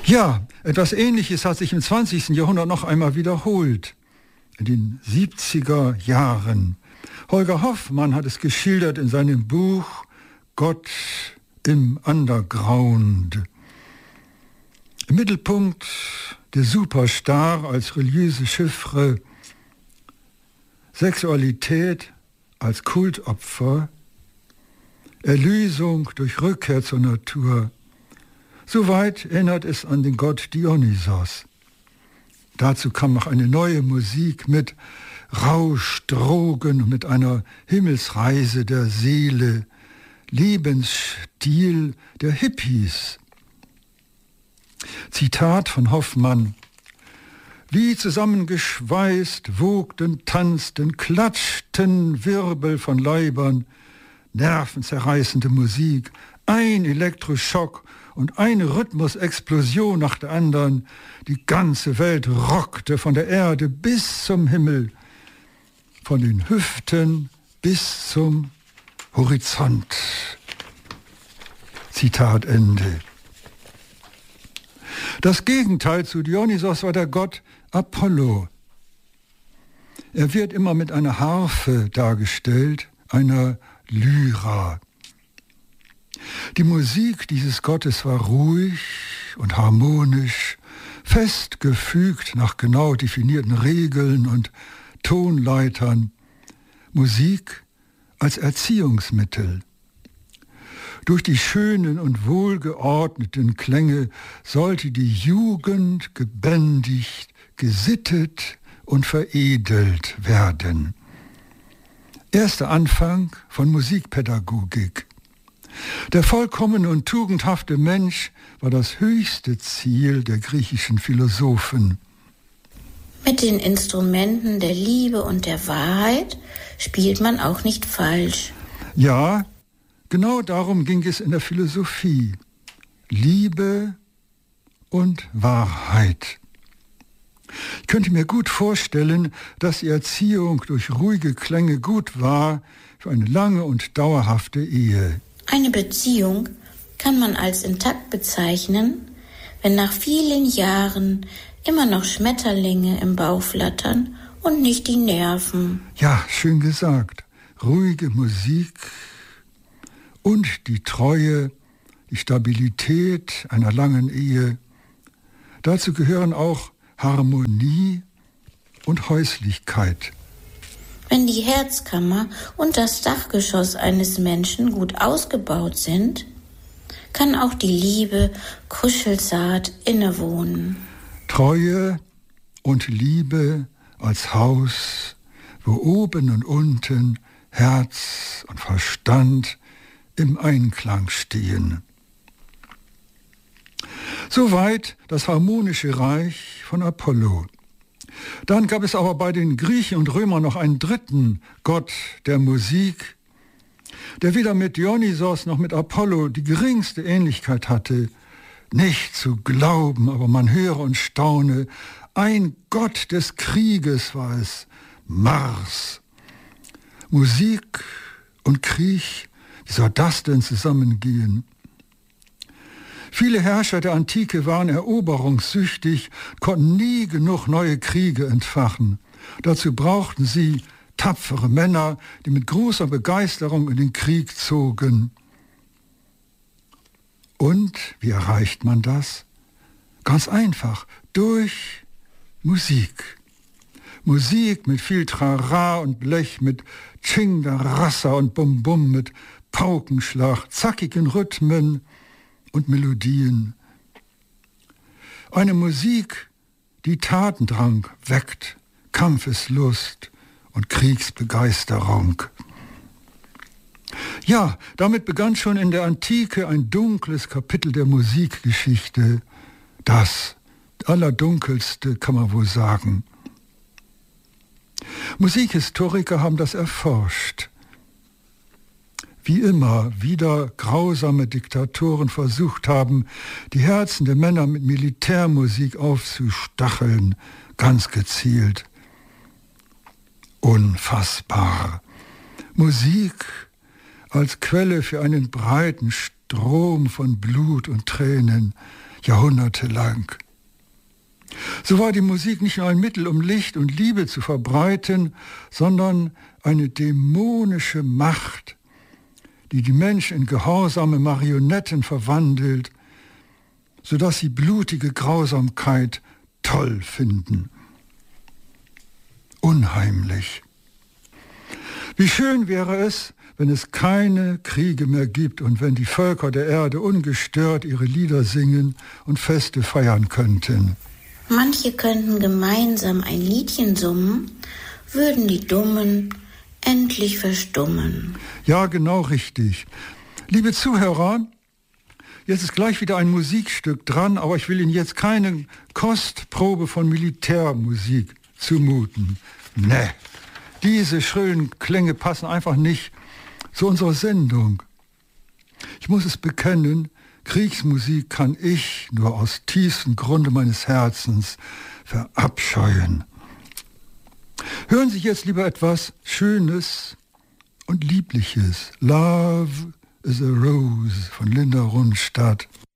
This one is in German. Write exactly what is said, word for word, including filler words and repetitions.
Ja, etwas Ähnliches hat sich im zwanzigsten Jahrhundert noch einmal wiederholt. In den siebziger Jahren. Holger Hoffmann hat es geschildert in seinem Buch Gott im Underground. Im Mittelpunkt der Superstar als religiöse Chiffre, Sexualität als Kultopfer, Erlösung durch Rückkehr zur Natur. Soweit erinnert es an den Gott Dionysos. Dazu kam noch eine neue Musik mit Rausch, Drogen und mit einer Himmelsreise der Seele, Lebensstil der Hippies. Zitat von Hoffmann: Wie zusammengeschweißt wogten, tanzten, klatschten Wirbel von Leibern, nervenzerreißende Musik, ein Elektroschock und eine Rhythmusexplosion nach der anderen. Die ganze Welt rockte von der Erde bis zum Himmel, von den Hüften bis zum Horizont. Zitat Ende. Das Gegenteil zu Dionysos war der Gott Apollo. Er wird immer mit einer Harfe dargestellt, einer Lyra. Die Musik dieses Gottes war ruhig und harmonisch, fest gefügt nach genau definierten Regeln und Tonleitern. Musik als Erziehungsmittel. Durch die schönen und wohlgeordneten Klänge sollte die Jugend gebändigt, gesittet und veredelt werden. Erster Anfang von Musikpädagogik. Der vollkommene und tugendhafte Mensch war das höchste Ziel der griechischen Philosophen. Mit den Instrumenten der Liebe und der Wahrheit spielt man auch nicht falsch. Ja, genau darum ging es in der Philosophie. Liebe und Wahrheit. Ich könnte mir gut vorstellen, dass die Erziehung durch ruhige Klänge gut war für eine lange und dauerhafte Ehe. Eine Beziehung kann man als intakt bezeichnen, wenn nach vielen Jahren immer noch Schmetterlinge im Bauch flattern und nicht die Nerven. Ja, schön gesagt. Ruhige Musik und die Treue, die Stabilität einer langen Ehe. Dazu gehören auch Harmonie und Häuslichkeit. Wenn die Herzkammer und das Dachgeschoss eines Menschen gut ausgebaut sind, kann auch die Liebe kuschelzart innewohnen. Treue und Liebe als Haus, wo oben und unten Herz und Verstand im Einklang stehen. Soweit das harmonische Reich von Apollo. Dann gab es aber bei den Griechen und Römern noch einen dritten Gott der Musik, der weder mit Dionysos noch mit Apollo die geringste Ähnlichkeit hatte. Nicht zu glauben, aber man höre und staune, ein Gott des Krieges war es, Mars. Musik und Krieg, wie soll das denn zusammengehen? Viele Herrscher der Antike waren eroberungssüchtig, konnten nie genug neue Kriege entfachen. Dazu brauchten sie tapfere Männer, die mit großer Begeisterung in den Krieg zogen. Und wie erreicht man das? Ganz einfach, durch Musik. Musik mit viel Trara und Blech, mit Chingda-Rassa und Bum-Bum, mit Paukenschlag, zackigen Rhythmen und Melodien. Eine Musik, die Tatendrang weckt, Kampfeslust und Kriegsbegeisterung. Ja, damit begann schon in der Antike ein dunkles Kapitel der Musikgeschichte. Das allerdunkelste, kann man wohl sagen. Musikhistoriker haben das erforscht. Wie immer wieder grausame Diktatoren versucht haben, die Herzen der Männer mit Militärmusik aufzustacheln, ganz gezielt. Unfassbar. Musik als Quelle für einen breiten Strom von Blut und Tränen. jahrhundertelang. So war die Musik nicht nur ein Mittel, um Licht und Liebe zu verbreiten, sondern eine dämonische Macht, die die Menschen in gehorsame Marionetten verwandelt, sodass sie blutige Grausamkeit toll finden. Unheimlich. Wie schön wäre es, wenn es keine Kriege mehr gibt und wenn die Völker der Erde ungestört ihre Lieder singen und Feste feiern könnten. Manche könnten gemeinsam ein Liedchen summen, würden die Dummen endlich verstummen. Ja, genau richtig. Liebe Zuhörer, jetzt ist gleich wieder ein Musikstück dran, aber ich will Ihnen jetzt keine Kostprobe von Militärmusik zumuten. Nee, diese schrillen Klänge passen einfach nicht zu unserer Sendung. Ich muss es bekennen, Kriegsmusik kann ich nur aus tiefstem Grunde meines Herzens verabscheuen. Hören Sie jetzt lieber etwas Schönes und Liebliches. Love is a Rose von Linda Ronstadt.